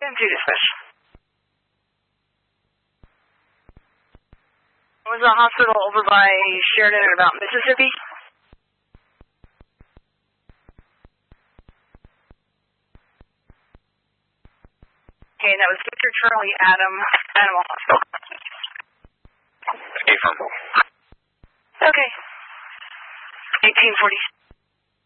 2 dispatch. Was the hospital over by Sheridan and about Mississippi? Okay, that was Victor Charlie Adam, Animal Hospital. Affirm. Okay. 1840.